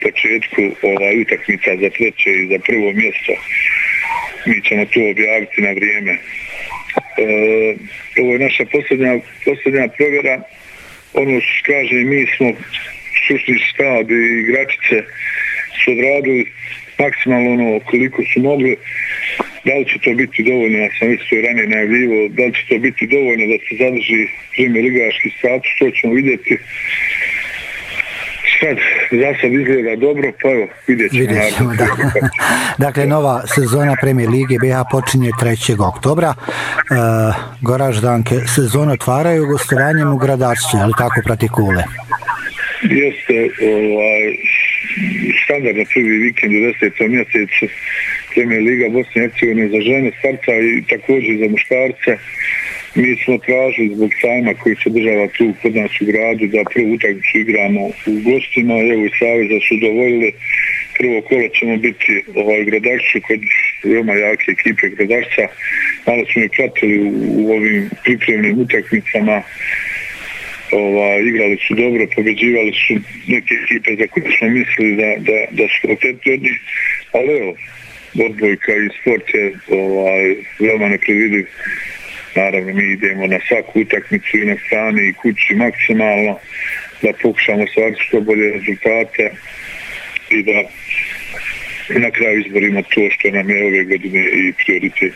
početku utakmica za treće i za prvo mjesto. Mi ćemo to objaviti na vrijeme. Ovo je naša posljednja provjera. Ono što kaže, mi smo stručni štab i igračice su odradili maksimalno ono koliko su mogli. Da li će to biti dovoljno, ja sam već to i ranije najavljivao, da li će to biti dovoljno da se zadrži premier ligaški status, to ćemo vidjeti. Sad, za sad izgleda dobro, pa evo, vidjet ćemo. Da. Dakle, nova sezona Premier Lige BiH počinje 3. oktobra. Goraždanke sezonu otvaraju gostovanjem u Gradarcu, je li tako, protiv Kule? Jeste, standardno prvi vikend u 10. mjesecu Premier Liga Bosne i Hercegovine za žene starta i također za muškarce. Mi smo tražili zbog sajma koji se država tu kod nas u gradu da prvu utakmicu igramo u gostima. Evo i Saveza su dovoljili. Prvo kolo ćemo biti u Gradarcu kod veoma jake ekipe Gradarca. Malo smo i pratili u ovim pripremnim utakmicama. Igrali su dobro, pobeđivali su neke ekipe za koje smo mislili da su kvalitetni od njih. Ali evo, odbojka i sport je veoma nepredvidiv. Naravno, mi idemo na svaku utakmicu i na strani i kući maksimalno da pokušamo stvariti što bolje rezultate i da na kraju izborimo to što nam je ove godine i prioritet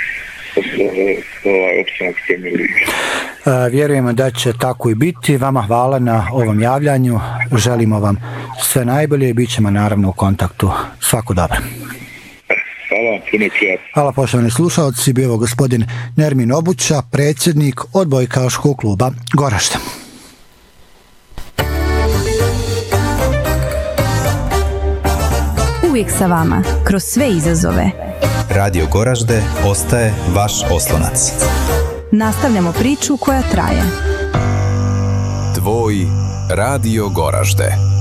opstanak Premier Lige. Vjerujemo da će tako i biti. Vama hvala na ovom javljanju. Želimo vam sve najbolje i bit ćemo naravno u kontaktu. Svako dobro. Hvala, puno prijatno. Hvala poštovani slušalci, bio gospodin Nermin Obuća, predsjednik odbojkaškog kluba Goražde. Uvijek sa vama, kroz sve izazove. Radio Goražde ostaje vaš oslonac. Nastavljamo priču koja traje. Tvoj Radio Goražde.